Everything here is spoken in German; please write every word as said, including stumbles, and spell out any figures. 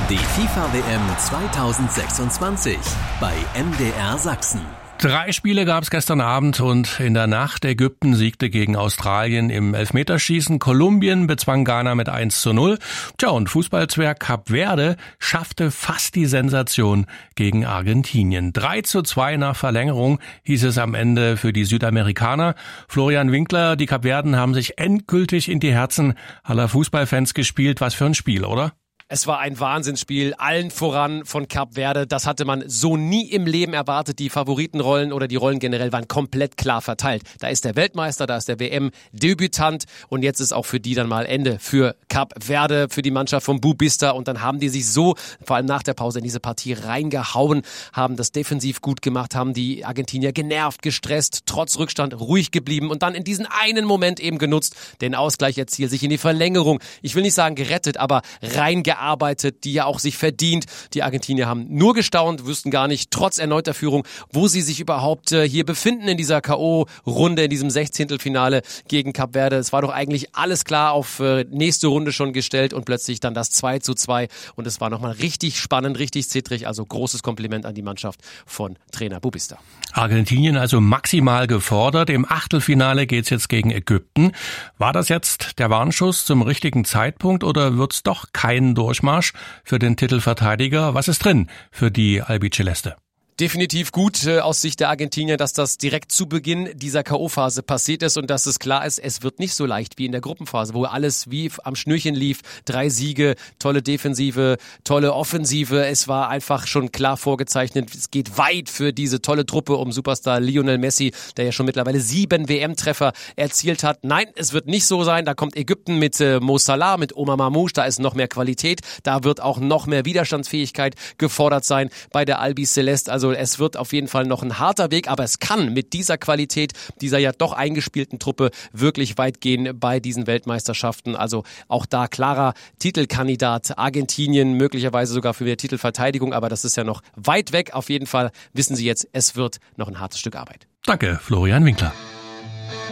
Die FIFA-W M zweitausendsechsundzwanzig bei M D R Sachsen. Drei Spiele gab es gestern Abend und in der Nacht Ägypten siegte gegen Australien im Elfmeterschießen. Kolumbien bezwang Ghana mit eins zu null. Tja, und Fußballzwerg Kap Verde schaffte fast die Sensation gegen Argentinien. drei zu zwei nach Verlängerung hieß es am Ende für die Südamerikaner. Florian Winkler, die Kapverden haben sich endgültig in die Herzen aller Fußballfans gespielt. Was für ein Spiel, oder? Es war ein Wahnsinnsspiel, allen voran von Kap Verde. Das hatte man so nie im Leben erwartet. Die Favoritenrollen oder die Rollen generell waren komplett klar verteilt. Da ist der Weltmeister, da ist der W M-Debütant und jetzt ist auch für die dann mal Ende für Kap Verde, für die Mannschaft von Boubista. Und dann haben die sich so, vor allem nach der Pause, in diese Partie reingehauen, haben das defensiv gut gemacht, haben die Argentinier genervt, gestresst, trotz Rückstand ruhig geblieben und dann in diesen einen Moment eben genutzt, den Ausgleich erzielt, sich in die Verlängerung, ich will nicht sagen gerettet, aber reingearbeitet. Arbeitet, die ja auch sich verdient. Die Argentinier haben nur gestaunt, wüssten gar nicht, trotz erneuter Führung, wo sie sich überhaupt äh, hier befinden in dieser K O-Runde, in diesem Sechzehntelfinale gegen Kap Verde. Es war doch eigentlich alles klar auf äh, nächste Runde schon gestellt und plötzlich dann das zwei zu zwei und es war nochmal richtig spannend, richtig zittrig. Also großes Kompliment an die Mannschaft von Trainer Boubista. Argentinien also maximal gefordert. Im Achtelfinale geht's jetzt gegen Ägypten. War das jetzt der Warnschuss zum richtigen Zeitpunkt oder wird's doch kein Durchmarsch für den Titelverteidiger? Was ist drin für die Albiceleste? Definitiv gut äh, aus Sicht der Argentinier, dass das direkt zu Beginn dieser K O-Phase passiert ist und dass es klar ist, es wird nicht so leicht wie in der Gruppenphase, wo alles wie am Schnürchen lief. Drei Siege, tolle Defensive, tolle Offensive. Es war einfach schon klar vorgezeichnet, es geht weit für diese tolle Truppe um Superstar Lionel Messi, der ja schon mittlerweile sieben W M-Treffer erzielt hat. Nein, es wird nicht so sein. Da kommt Ägypten mit äh, Mo Salah, mit Omar Mamouche, da ist noch mehr Qualität. Da wird auch noch mehr Widerstandsfähigkeit gefordert sein bei der Albi Celeste. Also es wird auf jeden Fall noch ein harter Weg, aber es kann mit dieser Qualität, dieser ja doch eingespielten Truppe wirklich weit gehen bei diesen Weltmeisterschaften. Also auch da klarer Titelkandidat Argentinien, möglicherweise sogar für die Titelverteidigung, aber das ist ja noch weit weg. Auf jeden Fall wissen Sie jetzt, es wird noch ein hartes Stück Arbeit. Danke, Florian Winkler.